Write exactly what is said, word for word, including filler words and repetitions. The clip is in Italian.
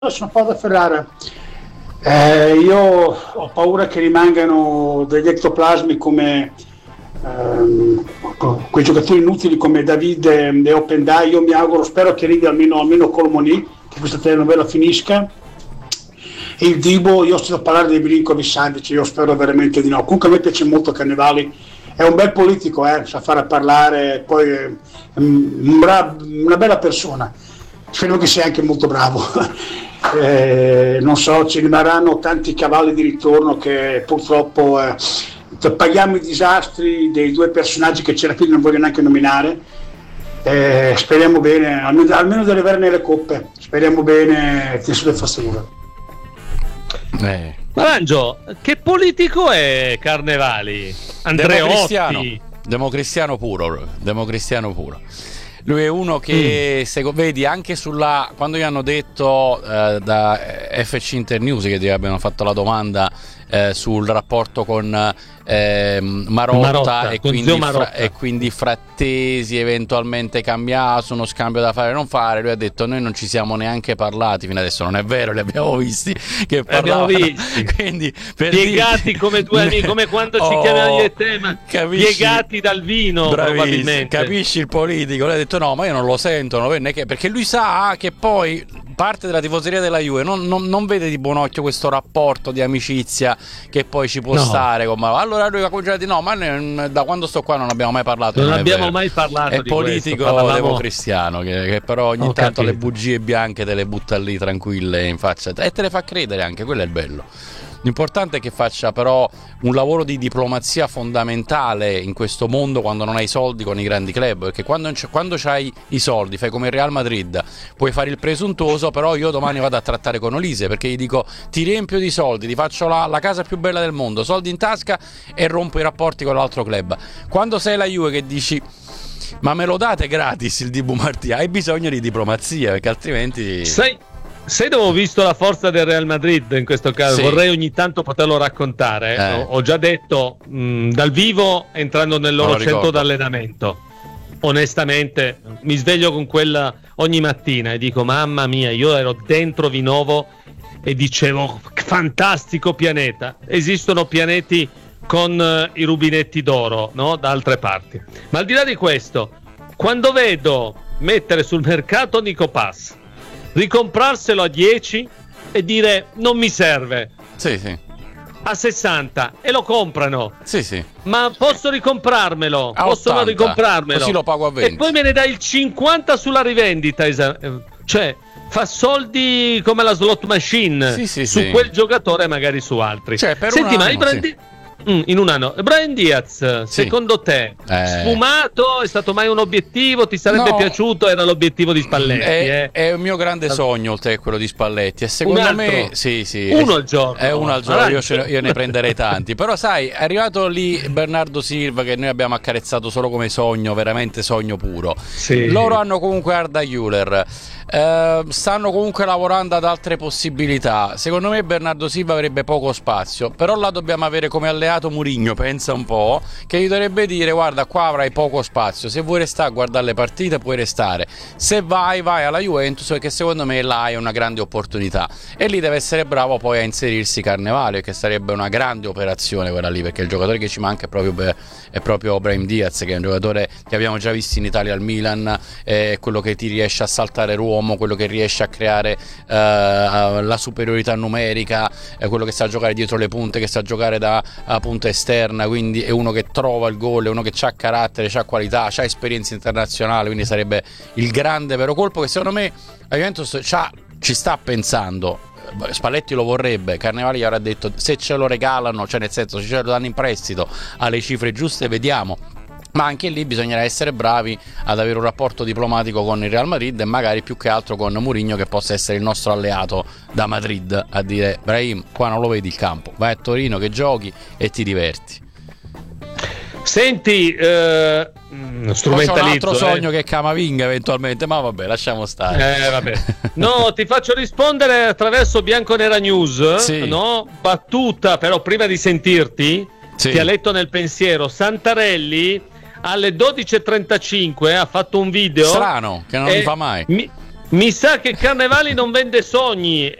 sono Paolo da Ferrara. Eh, io ho paura che rimangano degli ectoplasmi come ehm, quei giocatori inutili come David e Opendai. Io mi auguro, spero che arrivi almeno, almeno Colomoni, che questa telenovela finisca. E il Dibo, io ho sentito parlare di Milinkovic Savic, io spero veramente di no. Comunque a me piace molto Cannavali, è un bel politico, eh, sa fare parlare, poi è una, una bella persona. Spero che sia anche molto bravo. Eh, non so, ci rimarranno tanti cavalli di ritorno che purtroppo eh, paghiamo i disastri dei due personaggi che c'era qui, non voglio neanche nominare. Eh, speriamo bene, almeno, almeno di arrivare nelle coppe, speriamo bene che sulle fasture. Eh. Marangio, che politico è Carnevali? Andreotti? Democristiano puro, democristiano puro. Lui è uno che, mm. se, vedi, anche sulla, quando gli hanno detto eh, da F C Internews che gli abbiano fatto la domanda eh, sul rapporto con eh, Marotta, Marotta e, con quindi Marotta. Fra, e quindi Frattesi eventualmente cambiato, uno scambio da fare o non fare, lui ha detto noi non ci siamo neanche parlati fino adesso. Non è vero, li abbiamo visti che parlavano, abbiamo visti. Quindi, per piegati dirti, come due amici, come quando ci oh, chiamavi il tema, capisci? Piegati dal vino. Probabilmente capisci il politico. Lui ha detto no, ma io non lo sento, non vede che, perché lui sa che poi parte della tifoseria della Juve non, non, non vede di buon occhio questo rapporto di amicizia che poi ci può no. stare con Marotta. Allora lui ha cominciato a dire no, ma noi, da quando sto qua non abbiamo mai parlato. Non, non abbiamo vero. mai parlato è di politico questo. democristiano che, che però ogni Ho tanto capito. le bugie bianche te le butta lì tranquille in faccia e te le fa credere anche, quello è il bello. L'importante è che faccia però un lavoro di diplomazia fondamentale in questo mondo quando non hai soldi con i grandi club, perché quando, quando c'hai i soldi, fai come il Real Madrid, puoi fare il presuntuoso, però io domani vado a trattare con Olise perché gli dico ti riempio di soldi, ti faccio la, la casa più bella del mondo, soldi in tasca e rompo i rapporti con l'altro club. Quando sei la Juve che dici ma me lo date gratis il Dibu Martì, hai bisogno di diplomazia perché altrimenti... Sai... Se avevo visto la forza del Real Madrid in questo caso, sì. vorrei ogni tanto poterlo raccontare. Eh. Ho, ho già detto mh, dal vivo, entrando nel loro centro d'allenamento. Onestamente, mi sveglio con quella ogni mattina e dico: mamma mia, io ero dentro Vinovo e dicevo: fantastico pianeta. Esistono pianeti con uh, i rubinetti d'oro, no? Da altre parti. Ma al di là di questo, quando vedo mettere sul mercato Nico Pass, ricomprarselo a dieci e dire non mi serve, sì, sì. a sessanta e lo comprano, sì, sì. ma posso ricomprarmelo, a possono ottanta, ricomprarmelo, così lo pago a venti e poi me ne dai il cinquanta sulla rivendita, cioè fa soldi come la slot machine, sì, sì, su sì. quel giocatore magari su altri, cioè, per senti, un ma anno, i brandi... sì. Mm, in un anno. Brahim Diaz, sì. secondo te eh. sfumato, è stato mai un obiettivo? Ti sarebbe no. piaciuto? Era l'obiettivo di Spalletti, è, eh? è un mio grande sogno oltre a quello di Spalletti e secondo me sì, sì, uno è, al giorno è uno al giorno, io, ce, io ne prenderei tanti. Però sai, è arrivato lì Bernardo Silva che noi abbiamo accarezzato solo come sogno, veramente sogno puro, sì. Loro hanno comunque Arda Güler, eh, stanno comunque lavorando ad altre possibilità. Secondo me Bernardo Silva avrebbe poco spazio, però là dobbiamo avere come alleato Mourinho, pensa un po', che gli dovrebbe dire guarda qua avrai poco spazio, se vuoi restare a guardare le partite puoi restare, se vai vai alla Juventus, perché secondo me là è una grande opportunità e lì deve essere bravo poi a inserirsi Carnevale, che sarebbe una grande operazione quella lì, perché il giocatore che ci manca è proprio, è proprio Brahim Diaz, che è un giocatore che abbiamo già visto in Italia al Milan, è quello che ti riesce a saltare l'uomo, quello che riesce a creare uh, la superiorità numerica, è quello che sa giocare dietro le punte, che sa giocare da uh, punta esterna, quindi è uno che trova il gol, è uno che ha carattere, ha qualità, ha esperienza internazionale, quindi sarebbe il grande vero colpo che secondo me la Juventus ci sta pensando. Spalletti lo vorrebbe, Carnevali gli avrà detto se ce lo regalano, cioè nel senso se ce lo danno in prestito alle cifre giuste vediamo, ma anche lì bisognerà essere bravi ad avere un rapporto diplomatico con il Real Madrid e magari più che altro con Mourinho, che possa essere il nostro alleato da Madrid, a dire Brahim qua non lo vedi il campo, vai a Torino che giochi e ti diverti. Senti, eh, strumentalizzo, c'è un altro sogno eh. che Camavinga eventualmente, ma vabbè, lasciamo stare. Eh, vabbè. No, ti faccio rispondere attraverso Bianconera News, sì. no? Battuta, però prima di sentirti, sì. ti ha letto nel pensiero, Santarelli alle dodici e trentacinque ha fatto un video strano, che non e li fa mai. Mi, Mi sa che Carnevali non vende sogni,